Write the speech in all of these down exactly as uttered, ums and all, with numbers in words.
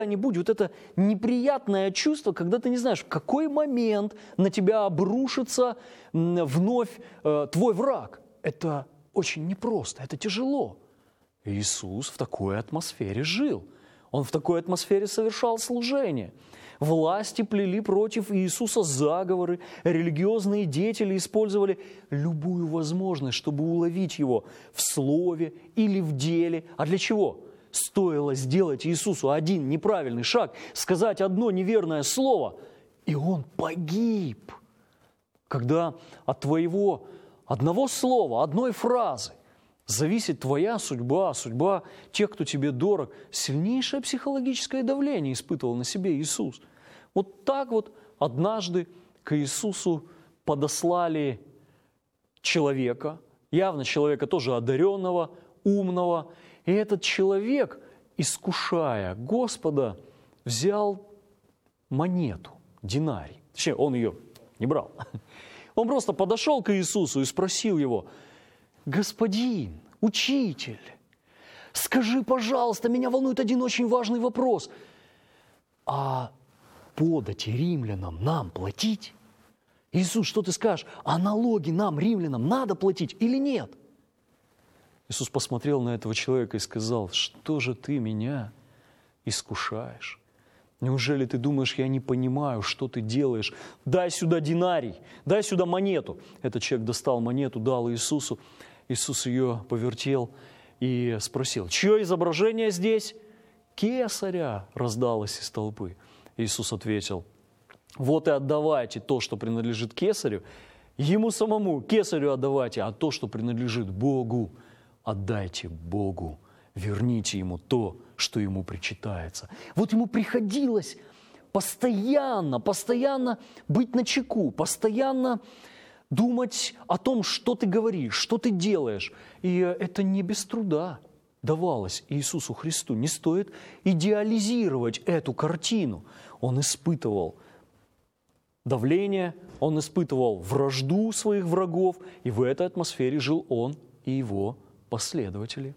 когда-нибудь вот это неприятное чувство, когда ты не знаешь, в какой момент на тебя обрушится вновь э, твой враг. Это очень непросто, это тяжело. Иисус в такой атмосфере жил. Он в такой атмосфере совершал служение. Власти плели против Иисуса заговоры, религиозные деятели использовали любую возможность, чтобы уловить Его в слове или в деле. А для чего? Стоило сделать Иисусу один неправильный шаг, сказать одно неверное слово, и Он погиб. Когда от твоего одного слова, одной фразы зависит твоя судьба, судьба тех, кто тебе дорог, сильнейшее психологическое давление испытывал на себе Иисус. Вот так вот однажды к Иисусу подослали человека, явно человека тоже одаренного, умного, и этот человек, искушая Господа, взял монету, динарий. Точнее, он ее не брал. Он просто подошел к Иисусу и спросил его: «Господин, учитель, скажи, пожалуйста, меня волнует один очень важный вопрос. А подати римлянам нам платить? Иисус, что ты скажешь? А налоги нам, римлянам, надо платить или нет?» Иисус посмотрел на этого человека и сказал: «Что же ты меня искушаешь? Неужели ты думаешь, я не понимаю, что ты делаешь? Дай сюда динарий, дай сюда монету». Этот человек достал монету, дал Иисусу. Иисус ее повертел и спросил: «Чье изображение здесь?» «Кесаря», раздалось из толпы. Иисус ответил: «Вот и отдавайте то, что принадлежит кесарю, ему самому, кесарю отдавайте, а то, что принадлежит Богу, отдайте Богу, верните ему то, что ему причитается». Вот ему приходилось постоянно, постоянно быть начеку, постоянно думать о том, что ты говоришь, что ты делаешь. И это не без труда давалось Иисусу Христу. Не стоит идеализировать эту картину. Он испытывал давление, он испытывал вражду своих врагов, и в этой атмосфере жил он и его последователи.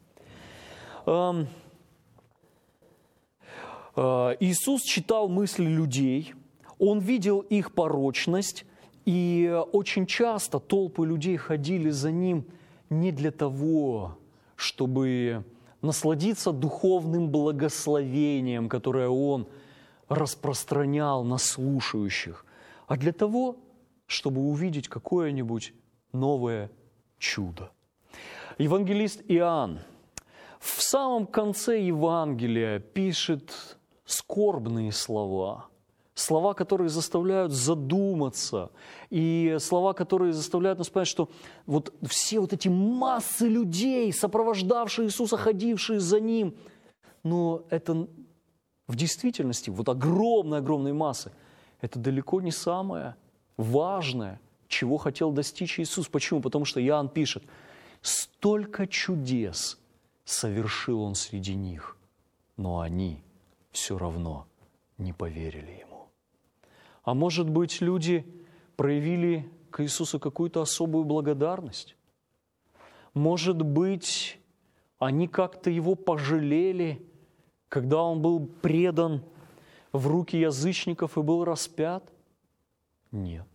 Иисус читал мысли людей, Он видел их порочность, и очень часто толпы людей ходили за Ним не для того, чтобы насладиться духовным благословением, которое Он распространял на слушающих, а для того, чтобы увидеть какое-нибудь новое чудо. Евангелист Иоанн в самом конце Евангелия пишет скорбные слова, слова, которые заставляют задуматься, и слова, которые заставляют нас понять, что вот все вот эти массы людей, сопровождавшие Иисуса, ходившие за Ним, но это в действительности, вот огромной-огромной массы, это далеко не самое важное, чего хотел достичь Иисус. Почему? Потому что Иоанн пишет: «Столько чудес совершил Он среди них, но они все равно не поверили Ему». А может быть, люди проявили к Иисусу какую-то особую благодарность? Может быть, они как-то Его пожалели, когда Он был предан в руки язычников и был распят? Нет.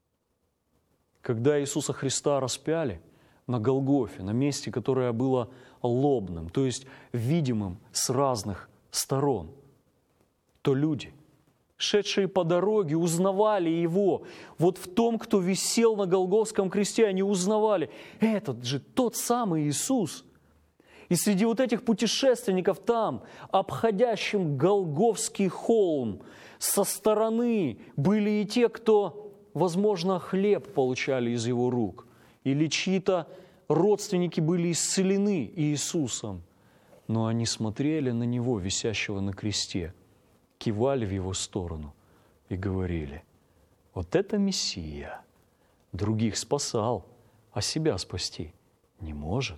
Когда Иисуса Христа распяли на Голгофе, на месте, которое было лобным, то есть видимым с разных сторон, то люди, шедшие по дороге, узнавали Его. Вот в том, кто висел на Голгофском кресте, они узнавали: этот же тот самый Иисус. И среди вот этих путешественников там, обходящим Голгофский холм, со стороны были и те, кто, возможно, хлеб получали из Его рук, или чьи-то родственники были исцелены Иисусом, но они смотрели на Него, висящего на кресте, кивали в Его сторону и говорили: вот это Мессия, других спасал, а себя спасти не может.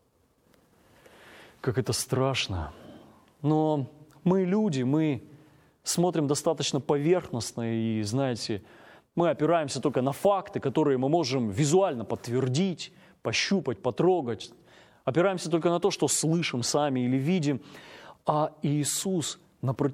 Как это страшно. Но мы люди, мы смотрим достаточно поверхностно и, знаете, мы опираемся только на факты, которые мы можем визуально подтвердить, пощупать, потрогать. Опираемся только на то, что слышим сами или видим. А Иисус на